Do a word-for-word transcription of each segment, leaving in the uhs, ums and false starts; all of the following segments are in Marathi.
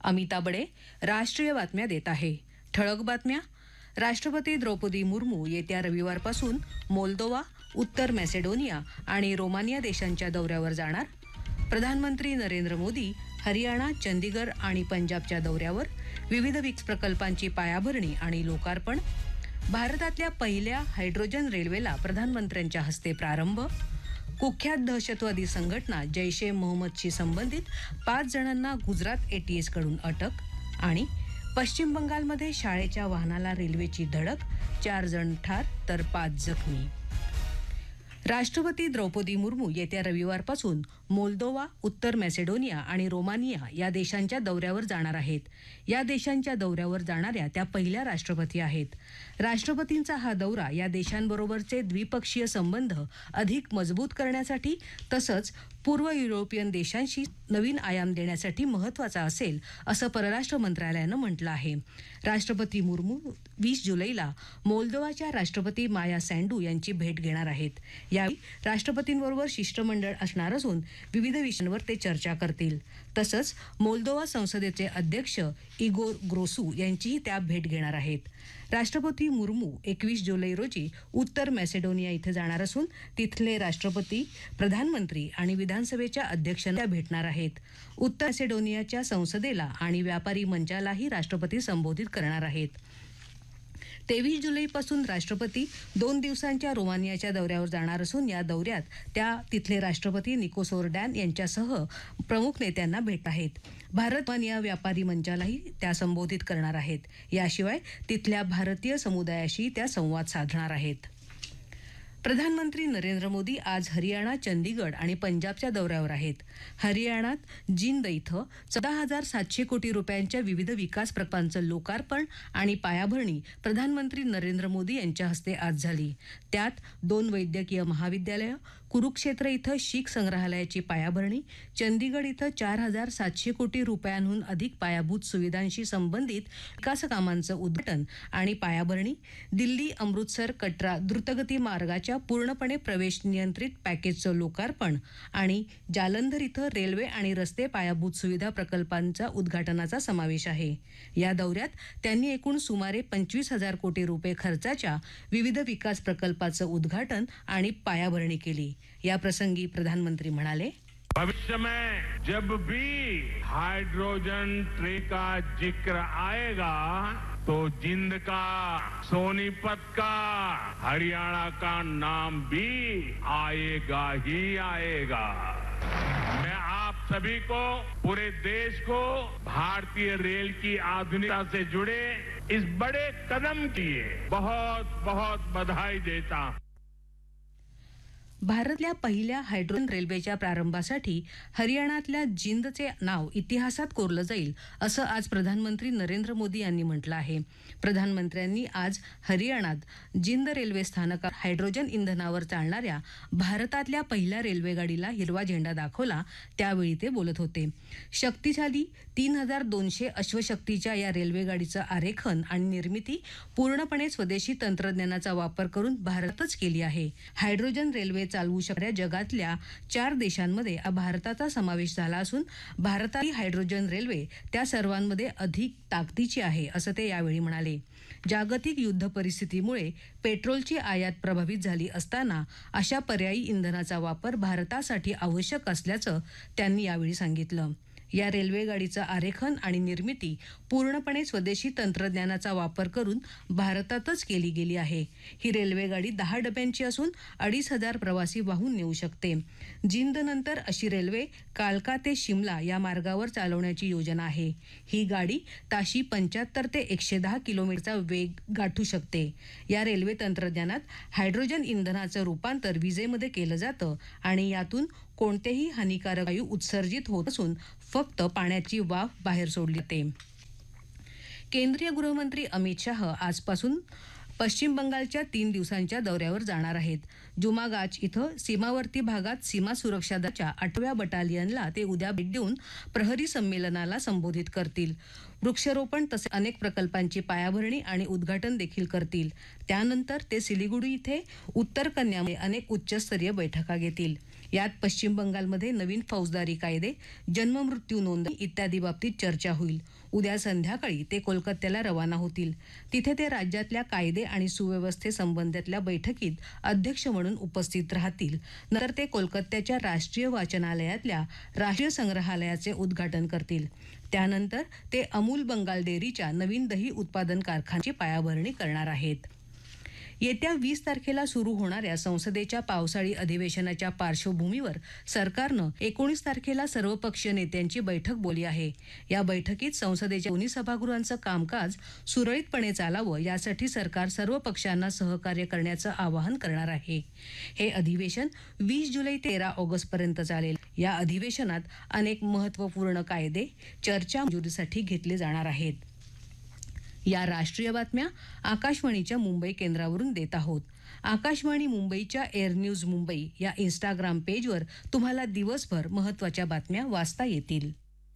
अमिता बडे राष्ट्रीय बातम्या देत आहे. ठळक बातम्या. राष्ट्रपती द्रौपदी मुर्मू येत्या रविवारपासून मोल्दोवा, उत्तर मॅसेडोनिया आणि रोमानिया देशांच्या दौऱ्यावर जाणार. प्रधानमंत्री नरेंद्र मोदी हरियाणा, चंदीगड आणि पंजाबच्या दौऱ्यावर. विविध विकास प्रकल्पांची पायाभरणी आणि लोकार्पण. भारतातल्या पहिल्या हायड्रोजन रेल्वेला प्रधानमंत्र्यांच्या हस्ते प्रारंभ. कुख्यात दहशतवादी संघटना जैश ए मोहम्मदशी संबंधित पाच जणांना गुजरात एटीएस कडून अटक. आणि पश्चिम बंगालमध्ये शाळेच्या वाहनाला रेल्वेची धडक, चार जण ठार तर पाच जखमी. राष्ट्रपती द्रौपदी मुर्मू येत्या रविवारपासून मोल्दोवा, उत्तर मॅसेडोनिया आणि रोमानिया या देशांच्या दौऱ्यावर जाणार आहेत. या देशांच्या दौऱ्यावर जाणाऱ्या त्या पहिल्या राष्ट्रपती आहेत. राष्ट्रपतींचा हा दौरा या देशांबरोबरचे द्विपक्षीय संबंध अधिक मजबूत करण्यासाठी तसंच पूर्व युरोपियन देशांशी नवीन आयाम देण्यासाठी महत्त्वाचा असेल, असं परराष्ट्र मंत्रालयानं म्हटलं आहे. राष्ट्रपती मुर्मू वीस जुलैला मोल्दोवाच्या राष्ट्रपती माया सँडू यांची भेट घेणार आहेत. यावेळी राष्ट्रपतींबरोबर शिष्टमंडळ असणार असून विविध विषयांवर ते चर्चा करतील. तसंच मोल्दोवा संसदेचे अध्यक्ष इगोर ग्रोसू यांचीही त्या भेट घेणार आहेत. राष्ट्रपती मुर्मू एकवीस जुलै रोजी उत्तर मॅसेडोनिया इथे जाणार असून तिथले राष्ट्रपती, प्रधानमंत्री आणि विधानसभेच्या अध्यक्षांना भेटणार आहेत. उत्तर मॅसेडोनियाच्या संसदेला आणि व्यापारी मंचालाही राष्ट्रपती संबोधित करणार आहेत. तेवीस जुलैपासून राष्ट्रपती दोन दिवसांच्या रोमानियाच्या दौऱ्यावर जाणार असून या दौऱ्यात त्या तिथले राष्ट्रपती निकोसोर डॅन यांच्यासह प्रमुख नेत्यांना भेट आहेत. भारत रोमानिया व्यापारी मंचालाही त्या संबोधित करणार आहेत. याशिवाय तिथल्या भारतीय समुदायाशी त्या संवाद साधणार आहेत. प्रधानमंत्री नरेंद्र मोदी आज हरियाणा, चंदीगड आणि पंजाबच्या दौऱ्यावर आहेत. हरियाणात जिंद इथं चौदा हजार सातशे कोटी रुपयांच्या विविध विकास प्रकल्पांचं लोकार्पण आणि पायाभरणी प्रधानमंत्री नरेंद्र मोदी यांच्या हस्ते आज झाली. त्यात दोन वैद्यकीय महाविद्यालयं, कुरुक्षेत्र इथं शीख संग्रहालयाची पायाभरणी, चंदीगड इथं चार हजार सातशे कोटी रुपयांहून अधिक पायाभूत सुविधांशी संबंधित विकास कामांचं उद्घाटन आणि पायाभरणी, दिल्ली अमृतसर कटरा द्रुतगती मार्गाच्या पूर्णपणे प्रवेश नियंत्रित पॅकेजचं लोकार्पण आणि जालंधर इथं रेल्वे आणि रस्ते पायाभूत सुविधा प्रकल्पांचा उद्घाटनाचा समावेश आहे. या दौऱ्यात त्यांनी एकूण सुमारे पंचवीस हजार कोटी रुपये खर्चाच्या विविध विकास प्रकल्पाचं उद्घाटन आणि पायाभरणी केली. या प्रसंगी प्रधानमंत्री म्हणाले, भविष्य में जब भी हाइड्रोजन ट्रेन का जिक्र आएगा तो जिंद का, सोनीपत का, हरियाणा का नाम भी आएगा ही आएगा. मैं आप सभी को, पूरे देश को भारतीय रेल की आधुनिकता से जुड़े इस बड़े कदम की बहुत बहुत बधाई देता हूं. भारतातल्या पहिल्या हायड्रोजन रेल्वेच्या प्रारंभासाठी हरियाणातल्या जिंदचे नाव इतिहासात कोरलं जाईल, असं आज प्रधानमंत्री नरेंद्र मोदी यांनी म्हटलं आहे. प्रधानमंत्र्यांनी आज हरियाणात जिंद रेल्वे स्थानकात हायड्रोजन इंधनावर चालणाऱ्या भारतातल्या पहिल्या रेल्वेगाडीला हिरवा झेंडा दाखवला. त्यावेळी ते बोलत होते. शक्तिशाली तीन हजार दोनशे अश्वशक्तीच्या या रेल्वेगाडीचं आरेखन आणि निर्मिती पूर्णपणे स्वदेशी तंत्रज्ञानाचा वापर करून भारतातच केली आहे. हायड्रोजन रेल्वे चालवू शकणाऱ्या जगातल्या चार देशांमध्ये भारताचा समावेश झाला असून भारताची हायड्रोजन रेल्वे त्या सर्वांमध्ये अधिक ताकदीची आहे, असं ते यावेळी म्हणाले. जागतिक युद्ध परिस्थितीमुळे पेट्रोलची आयात प्रभावित झाली असताना अशा पर्यायी इंधनाचा वापर भारतासाठी आवश्यक असल्याचं त्यांनी यावेळी सांगितलं. या रेल्वेगाडीचं आरेखन आणि निर्मिती पूर्णपणे स्वदेशी तंत्रज्ञानाचा वापर करून भारतातच केली गेली आहे. ही रेल्वेगाडी दहा डब्यांची असून अडीच हजार प्रवासी वाहून नेऊ शकते. जिंदनंतर अशी रेल्वे कालका ते शिमला या मार्गावर चालवण्याची योजना आहे. ही गाडी ताशी पंच्याहत्तर ते एकशे दहा किलोमीटरचा वेग गाठू शकते. या रेल्वे तंत्रज्ञानात हायड्रोजन इंधनाचं रूपांतर विजेमध्ये केलं जातं आणि यातून कोणतेही हानिकारक वायू उत्सर्जित होत असून फक्त पाण्याची वाफ बाहेर सोडली जाते. केंद्रीय गृहमंत्री अमित शाह आजपासून पश्चिम बंगालच्या तीन दिवसांच्या दौऱ्यावर जाणार आहेत. जुमागाच इथं सीमावर्ती भागात सीमा सुरक्षा दलाच्या आठव्या बटालियनला ते उद्या भेट देऊन प्रहरी संमेलनाला संबोधित करतील. वृक्षारोपण तसेच अनेक प्रकल्पांची पायाभरणी आणि उद्घाटन देखील करतील. त्यानंतर ते सिलिगुडी इथे उत्तर कन्यामध्ये अनेक उच्चस्तरीय बैठका घेतील. यात पश्चिम बंगालमध्ये नवीन फौजदारी कायदे, जन्ममृत्यू नोंदणी इत्यादी बाबतीत चर्चा होईल. उद्या संध्याकाळी ते कोलकात्याला रवाना होतील. तिथे ते राज्यातल्या कायदे आणि सुव्यवस्थेसंबंधातल्या बैठकीत अध्यक्ष म्हणून उपस्थित राहतील. नंतर ते कोलकात्याच्या राष्ट्रीय वाचनालयातल्या राष्ट्रीय संग्रहालयाचे उद्घाटन करतील. त्यानंतर ते अमूल बंगाल डेअरीच्या नवीन दही उत्पादन कारखान्याची पायाभरणी करणार आहेत. येत्या वीस तारखेला सुरू होणाऱ्या संसदेच्या पावसाळी अधिवेशनाच्या पार्श्वभूमीवर सरकारनं एकोणीस तारखेला सर्वपक्षीय नेत्यांची बैठक बोलावली आहे. या बैठकीत संसदेच्या दोन्ही सभागृहांचं कामकाज सुरळीतपणे चालावं यासाठी सरकार सर्व पक्षांना सहकार्य करण्याचं आवाहन करणार आहे. हे अधिवेशन वीस जुलै ते तेरा ऑगस्ट पर्यंत चालेल. या अधिवेशनात अनेक महत्त्वपूर्ण कायदे चर्चा मंजुरीसाठी घेतले जाणार आहेत. या राष्ट्रीय बातम्या आकाशवाणीच्या मुंबई केंद्रावरून देत आहोत. आकाशवाणी मुंबईच्या एअर न्यूज मुंबई या इंस्टाग्राम पेजवर तुम्हाला दिवसभर महत्त्वाच्या बातम्या वाचता येतील.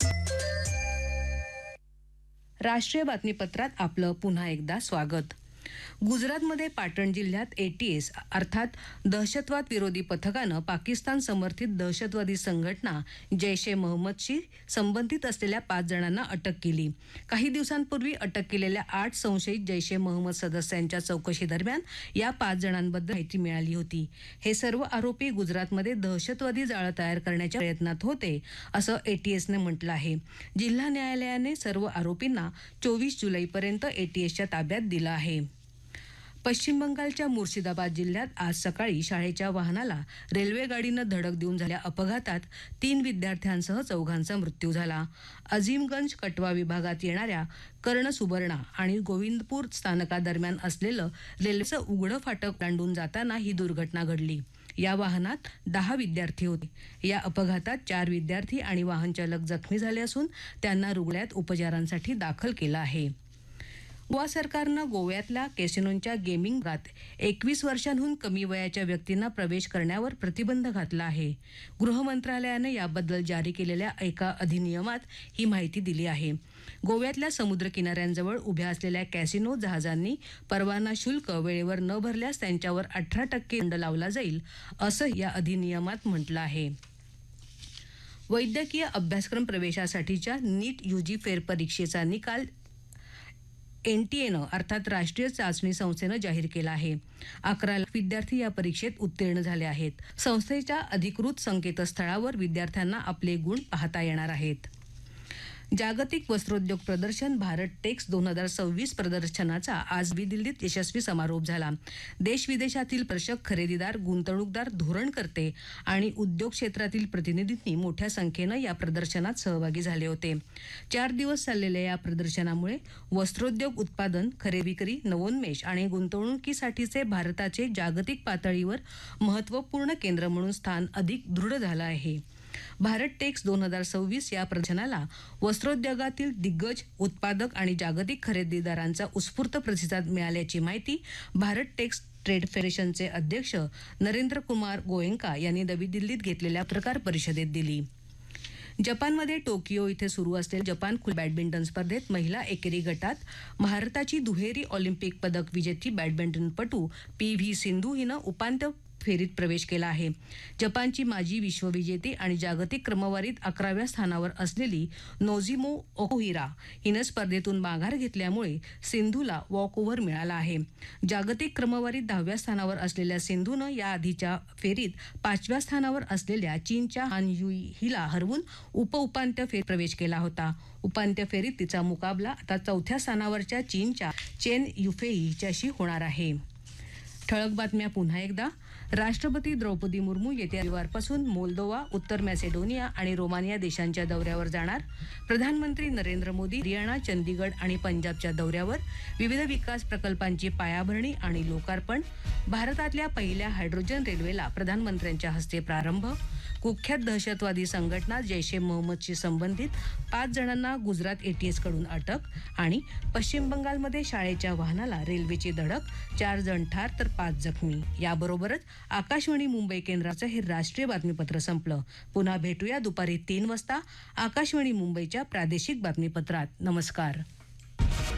राष्ट्रीय बातमीपत्रात आपलं पुन्हा एकदा स्वागत. गुजरातमध्ये पाटण जिल्ह्यात एटीएस अर्थात दहशतवाद विरोधी पथकानं पाकिस्तान समर्थित दहशतवादी संघटना जैश ए मोहम्मदशी संबंधित असलेल्या पाच जणांना अटक केली. काही दिवसांपूर्वी अटक केलेल्या आठ संशयित जैश ए मोहम्मद सदस्यांच्या चौकशी दरम्यान या पाच जणांबद्दल माहिती मिळाली होती. हे सर्व आरोपी गुजरातमध्ये दहशतवादी जाळं तयार करण्याच्या प्रयत्नात होते असं एटीएसने म्हटलं आहे. जिल्हा न्यायालयाने सर्व आरोपींना चोवीस जुलैपर्यंत एटीएसच्या ताब्यात दिलं आहे. पश्चिम बंगालच्या मुर्शिदाबाद जिल्ह्यात आज सकाळी शाळेच्या वाहनाला रेल्वे गाडीनं धडक देऊन झालेल्या अपघातात तीन विद्यार्थ्यांसह चौघांचा मृत्यू झाला. अझीमगंज कटवा विभागात येणाऱ्या कर्ण सुबर्णा आणि गोविंदपूर स्थानकादरम्यान असलेलं रेल्वेचं उघडं फाटक ओलांडून जाताना ही दुर्घटना घडली. या वाहनात दहा विद्यार्थी होते. या अपघातात चार विद्यार्थी आणि वाहनचालक जखमी झाले असून त्यांना रुग्णालयात उपचारांसाठी दाखल केलं आहे. गोवा सरकारनं गोव्यातल्या कॅसिनोच्या गेमिंग भागात एकवीस वर्षांहून कमी वयाच्या व्यक्तींना प्रवेश करण्यावर प्रतिबंध घातला आहे. गृह मंत्रालयानं याबद्दल जारी केलेल्या एका अधिनियमात ही माहिती दिली आहे. गोव्यातल्या समुद्र किनाऱ्यांजवळ उभ्या असलेल्या कॅसिनो जहाजांनी परवाना शुल्क वेळेवर न भरल्यास त्यांच्यावर अठरा टक्के दंड लावला जाईल असं या अधिनियमात म्हटलं आहे. वैद्यकीय अभ्यासक्रम प्रवेशासाठीच्या नीट यूजी फेरपरीक्षेचा निकाल एनटीएनं अर्थात राष्ट्रीय चाचणी संस्थेनं जाहीर केला आहे. अकरा लाख विद्यार्थी या परीक्षेत उत्तीर्ण झाले आहेत. संस्थेच्या अधिकृत संकेतस्थळावर विद्यार्थ्यांना आपले गुण पाहता येणार आहेत. जागतिक वस्त्रोद्योग प्रदर्शन भारत टेक्स दोन हजार सव्वीस प्रदर्शनाचा आज नवी दिल्लीत यशस्वी समारोप झाला. देश-विदेशातील प्रदर्शक, खरेदीदार, गुंतवणूकदार, धोरणकर्ते आणि उद्योग क्षेत्रातील प्रतिनिधींनी मोठ्या संख्येनं या प्रदर्शनात सहभागी झाले होते. चार दिवस चाललेल्या या प्रदर्शनामुळे वस्त्रोद्योग उत्पादन, खरेदी विक्री, नवोन्मेष आणि गुंतवणुकीसाठीचे भारताचे जागतिक पातळीवर महत्त्वपूर्ण केंद्र म्हणून स्थान अधिक दृढ झालं आहे. भारत टेक्स दोन हजार सव्वीस या प्रदर्शनाला वस्त्रोद्योगातील दिग्गज उत्पादक आणि जागतिक खरेदीदारांचा उत्स्फूर्त प्रतिसाद मिळाल्याची माहिती भारत टेक्स ट्रेड फेडरेशनचे अध्यक्ष नरेंद्र कुमार गोयंका यांनी नवी दिल्लीत घेतलेल्या पत्रकार परिषदेत दिली. जपानमध्ये टोकियो इथे सुरू असलेल्या जपान खुल्या बॅडमिंटन स्पर्धेत महिला एकेरी गटात भारताची दुहेरी ऑलिम्पिक पदक विजेती बॅडमिंटनपटू पी व्ही सिंधू हिनं उपांत्य फेरीत प्रवेश केला आहे. जपानची माजी विश्वविजेती आणि जागतिक क्रमवारीत अकराव्या स्थानावर असलेली नोझोमी ओकुहारा हिनं स्पर्धेतून माघार घेतल्यामुळे सिंधूला वॉकओव्हर मिळाला आहे. जागतिक क्रमवारीत दहाव्या स्थानावर असलेल्या सिंधूनं या आधीच्या फेरीत पाचव्या स्थानावर असलेल्या चीनच्या हान युई हिला हरवून उपउपांत्य फेरीत प्रवेश केला होता. उपांत्य फेरीत तिचा मुकाबला आता चौथ्या स्थानावरच्या चीनच्या चेन युफेई हिच्याशी होणार आहे. ठळक बातम्या पुन्हा एकदा. राष्ट्रपती द्रौपदी मुर्मू येत्या रविवारपासून मोल्दोवा, उत्तर मॅसेडोनिया आणि रोमानिया देशांच्या दौऱ्यावर जाणार. प्रधानमंत्री नरेंद्र मोदी हरियाणा, चंदीगड आणि पंजाबच्या दौऱ्यावर. विविध विकास प्रकल्पांची पायाभरणी आणि लोकार्पण. भारतातल्या पहिल्या हायड्रोजन रेल्वेला प्रधानमंत्र्यांच्या हस्ते प्रारंभ. कुख्यात दहशतवादी संघटना जैश ए मोहम्मदशी संबंधित पाच जणांना गुजरात एटीएसकडून अटक. आणि पश्चिम बंगालमध्ये शाळेच्या वाहनाला रेल्वेची धडक, चार जण ठार तर पाच जखमी. याबरोबरच आकाशवाणी मुंबई केंद्राचं हे राष्ट्रीय बातमीपत्र संपलं. पुन्हा भेटूया दुपारी तीन वाजता आकाशवाणी मुंबईच्या प्रादेशिक बातमीपत्रात. नमस्कार.